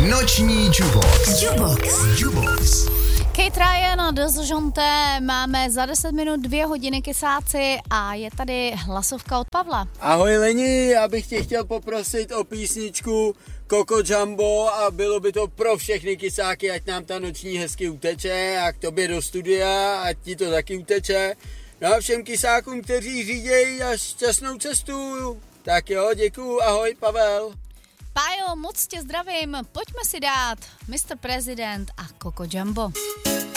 Noční Jubox. Kate Ryan, Dezjonte, máme za 10 minut 2 hodiny kysáci a je tady hlasovka od Pavla. Ahoj Leni, já bych tě chtěl poprosit o písničku Coco Jumbo a bylo by to pro všechny kysáky, ať nám ta noční hezky uteče a k tobě do studia, ať ti to taky uteče. No a všem kysákům, kteří řídějí a šťastnou cestu. Tak jo, děkuju, ahoj Pavel. Pájo, moc tě zdravím, pojďme si dát Mr. President a Coco Jumbo.